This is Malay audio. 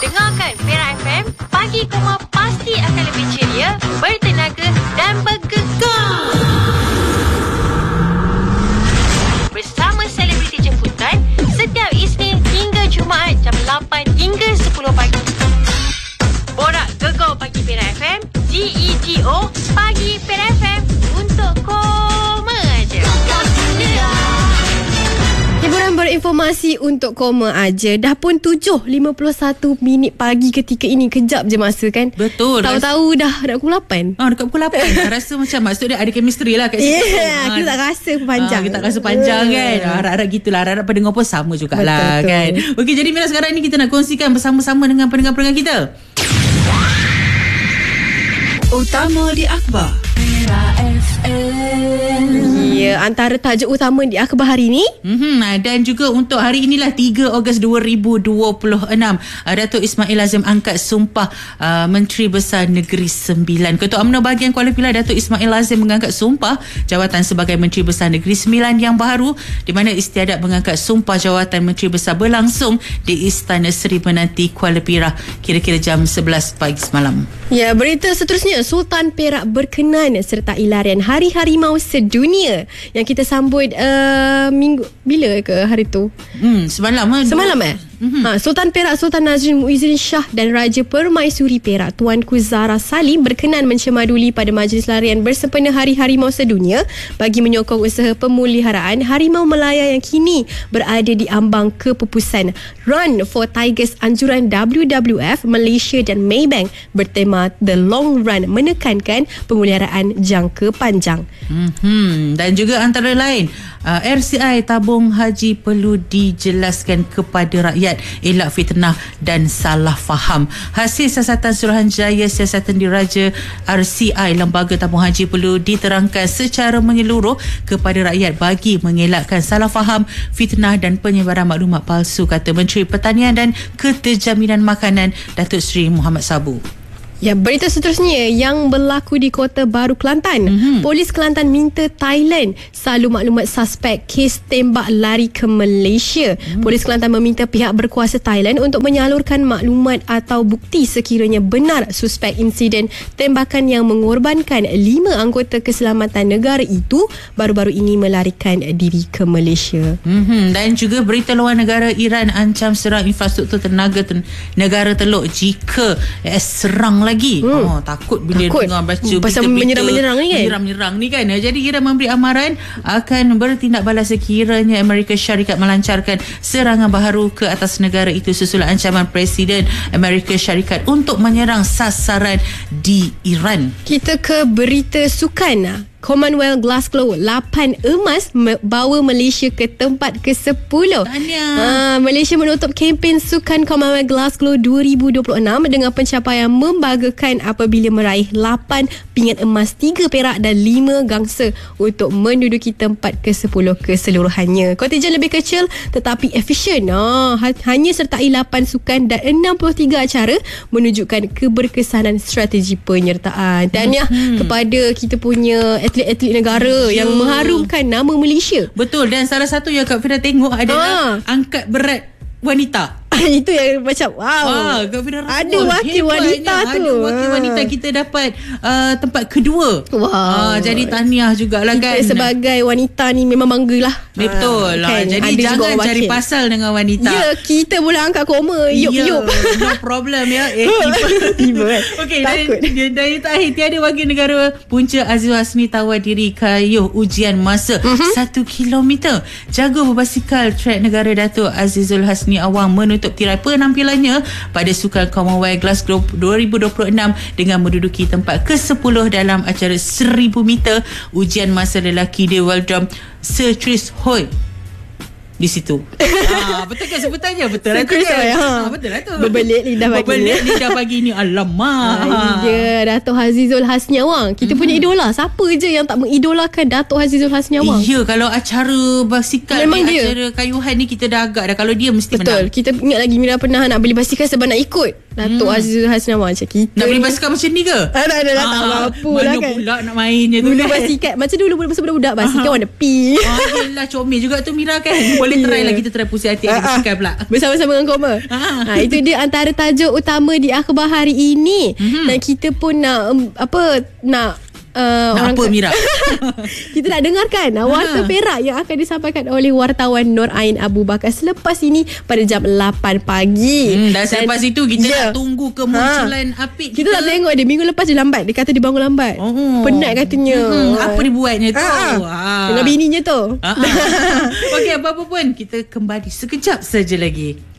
Dengarkan Perak FM, Pagi Koma pasti akan lebih ceria, bertenaga dan bergegar. Bersama selebriti jemputan setiap Isnin hingga Jumaat jam 8 hingga 10 pagi. Borak Gegar Pagi Perak FM, GEGO Pagi Perak FM untuk koma aja. Hiburan berinformasi untuk koma aja. Dah pun 7.51 minit pagi ketika ini. Kejap je masa kan. Betul. Tahu-tahu dah pukul 8. Dekat pukul 8. Rasa macam maksud dia ada chemistry lah kat situ. Kita tak rasa panjang. Kita tak rasa panjang kan. Harap-harap gitulah. Harap pendengar pun sama jugalah kan. Okey, jadi Mira, sekarang ni kita nak kongsikan bersama-sama dengan pendengar-pendengar kita. Utama di akhbar Perak FM. Ya, antara tajuk utama di akhbar hari ini. Dan juga untuk hari inilah 3 Ogos 2026, Datuk Ismail Azim angkat sumpah Menteri Besar Negeri Sembilan. Ketua UMNO bahagian Kuala Pilah Datuk Ismail Azim mengangkat sumpah jawatan sebagai Menteri Besar Negeri Sembilan yang baru, di mana istiadat mengangkat sumpah jawatan Menteri Besar berlangsung di Istana Seri Menanti Kuala Pilah kira-kira jam 11 pagi semalam. Ya, berita seterusnya, Sultan Perak berkenan sertai larian Hari Harimau Sedunia yang kita sambut minggu bila ke hari tu? Semalam Sultan Perak Sultan Nazrin Muizzin Shah dan Raja Permaisuri Perak Tuanku Zahra Salim berkenan mencemaduli pada majlis larian bersempena Hari Harimau Sedunia bagi menyokong usaha pemuliharaan harimau Melaya yang kini berada di ambang kepupusan. Run for Tigers anjuran WWF, Malaysia dan Maybank bertema The Long Run menekankan pemuliharaan jangka panjang. Dan juga antara lain, RCI tabung haji perlu dijelaskan kepada rakyat, elak fitnah dan salah faham. Hasil siasatan Suruhanjaya Siasatan Diraja RCI, lembaga tabung haji perlu diterangkan secara menyeluruh kepada rakyat bagi mengelakkan salah faham, fitnah dan penyebaran maklumat palsu, kata Menteri Pertanian dan Keterjaminan Makanan Datuk Seri Muhammad Sabu. Ya, berita seterusnya yang berlaku di Kota Baru Kelantan. Polis Kelantan minta Thailand salur maklumat suspek kes tembak lari ke Malaysia. Polis Kelantan meminta pihak berkuasa Thailand untuk menyalurkan maklumat atau bukti sekiranya benar suspek insiden tembakan yang mengorbankan 5 anggota keselamatan negara itu baru-baru ini melarikan diri ke Malaysia. Dan juga berita luar negara, Iran ancam serang infrastruktur tenaga negara Teluk jika serang lagi. Takut bila dengar baca pasal menyerang-menyerang ni kan. Menyerang ni kan. Jadi Iran memberi amaran akan bertindak balas sekiranya Amerika Syarikat melancarkan serangan baharu ke atas negara itu susul ancaman Presiden Amerika Syarikat untuk menyerang sasaran di Iran. Kita ke berita sukan. Commonwealth Glasgow 8 emas bawa Malaysia ke tempat ke-10. Malaysia menutup kempen sukan Commonwealth Glasgow 2026 dengan pencapaian membanggakan apabila meraih 8 pingat emas, 3 perak dan 5 gangsa untuk menduduki tempat ke-10 keseluruhannya. Kontijen lebih kecil tetapi efisien. Hanya sertai 8 sukan dan 63 acara menunjukkan keberkesanan strategi penyertaan. Dan kepada kita punya atlet-atlet negara yang mengharumkan nama Malaysia. Betul. Dan salah satu yang Kak Fira tengok adalah angkat berat wanita. Itu yang macam wow. Ada wakil wanita tu. Ada wakil wanita, kita dapat tempat kedua. Jadi tahniah jugalah kan. Kita sebagai wanita ni memang banggalah. Betul lah. Jadi jangan cari pasal dengan wanita. Ya, kita boleh angkat koma. Yup. No problem ya. Tiba. Okey, dari terakhir, tiada wakil negara punca Azizul Hasni tawar diri kayuh ujian masa 1 kilometer. Jago berbasikal trek negara Datuk Azizul Hasni Awang menutup tirai penampilannya pada Sukan Commonwealth Glasgow 2026 dengan menduduki tempat ke-10 dalam acara 1000 meter ujian masa lelaki di Weldrum Sir Chris Hoy di situ. Betul kan sebutannya? Betul lah tu kan? Betul lah tu. Berbelit lidah pagi ni. Alamak. Datuk Azizul Hasni Awang. Kita punya idola. Siapa je yang tak mengidolakan Datuk Azizul Hasni Awang? Ya, kalau acara basikal memang ni, dia. acara kayuhan ni kita dah agak dah. Kalau dia mesti betul, menang. Kita ingat lagi Mira pernah nak beli basikal sebab nak ikut Datuk Azizul Hasni Awang. Macam kita nak beli basikal macam ni ke? Dah tak mampu lah kan. Mana pula nak mainnya tu dulu kan? Basikal macam dulu masa budak-budak basikal warna pink. Yelah, comel juga tu Mira kan. Boleh Boleh try lah, kita try puisi hati Adibisika pula. Bersama-sama dengan Koma. Itu dia antara tajuk utama di akhbar hari ini. Dan kita pun nak nak apa Mira? Kita nak dengarkan Warta Perak yang akan disampaikan oleh wartawan Nur Ain Abu Bakar selepas ini pada jam 8 pagi. Dan selepas itu kita nak tunggu kemunculan Apik kita tak tengok dia. Minggu lepas dia lambat. Dia kata dia bangun lambat. Penat katanya. Apa dia buatnya tu? Dengan bininya tu. Okey, apa-apa pun kita kembali sekejap saja lagi.